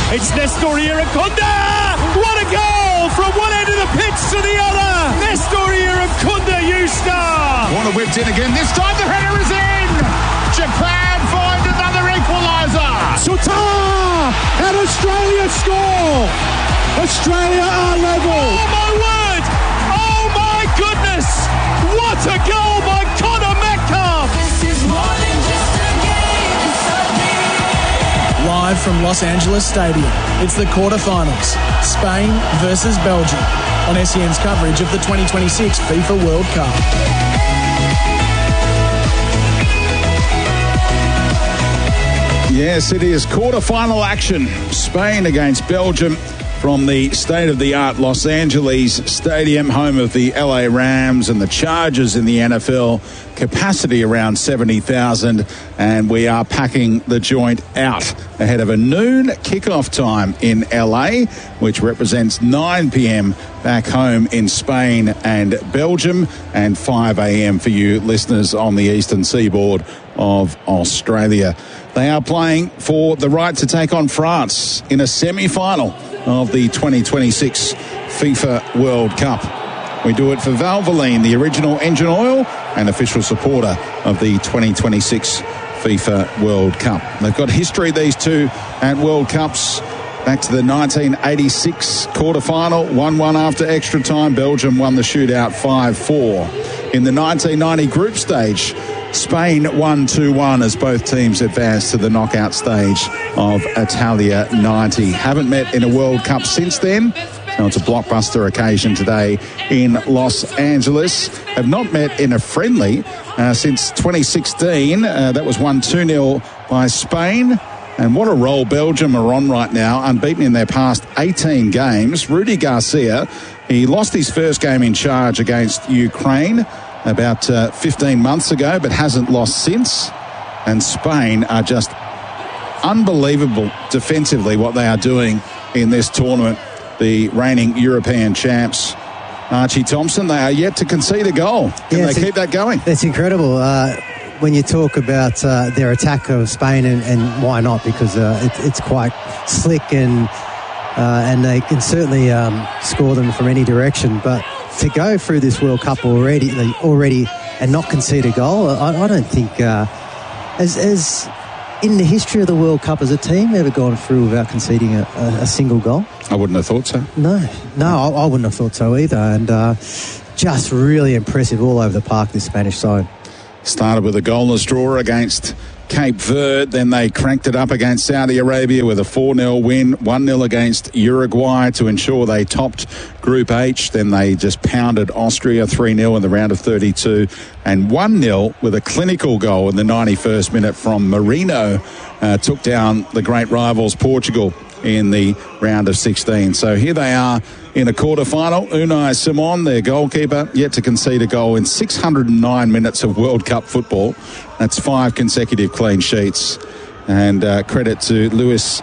It's Nestor Irankunda. What a goal from one end of the pitch to the other. Nestor Irankunda, you star. Warner whipped in again. This time the header is in. Japan find another equaliser. Sutar and Australia score. Australia are level. Oh my word. Oh my goodness. What a goal by Connor Metcalfe. This is more than just a game, it's a dream. Live from Los Angeles Stadium, it's the quarterfinals, Spain versus Belgium, on SEN's coverage of the 2026 FIFA World Cup. Yes, it is quarter-final action. Spain against Belgium from the state-of-the-art Los Angeles Stadium, home of the LA Rams and the Chargers in the NFL. Capacity around 70,000, and we are packing the joint out ahead of a noon kickoff time in LA, which represents 9 p.m. back home in Spain and Belgium, and 5 a.m. for you listeners on the eastern seaboard of Australia. They are playing for the right to take on France in a semi-final of the 2026 FIFA World Cup. We do it for Valvoline, the original engine oil and official supporter of the 2026 FIFA World Cup. They've got history, these two, at World Cups. Back to the 1986 quarter-final, 1-1 after extra time. Belgium won the shootout 5-4. In the 1990 group stage, Spain won 2-1 as both teams advanced to the knockout stage of Italia 90. Haven't met in a World Cup since then. So it's a blockbuster occasion today in Los Angeles. Have not met in a friendly since 2016. That was won 2-0 by Spain. And what a roll Belgium are on right now, unbeaten in their past 18 games. Rudy Garcia, he lost his first game in charge against Ukraine about 15 months ago, but hasn't lost since. And Spain are just unbelievable defensively what they are doing in this tournament. The reigning European champs, Archie Thompson, they are yet to concede a goal. Can they keep that going? It's incredible. When you talk about their attack of Spain, and why not? Because it's quite slick and they can certainly score them from any direction. But to go through this World Cup already and not concede a goal, I don't think as in the history of the World Cup has a team ever gone through without conceding a single goal. I wouldn't have thought so. No, I wouldn't have thought so either. And just really impressive all over the park, this Spanish side. Started with a goalless draw against Cape Verde, then they cranked it up against Saudi Arabia with a 4-0 win, 1-0 against Uruguay to ensure they topped Group H. Then they just pounded Austria 3-0 in the round of 32, and 1-0 with a clinical goal in the 91st minute from Marino took down the great rivals Portugal in the round of 16. So here they are in a quarter-final. Unai Simon, their goalkeeper, yet to concede a goal in 609 minutes of World Cup football. That's 5 consecutive clean sheets. And credit to Luis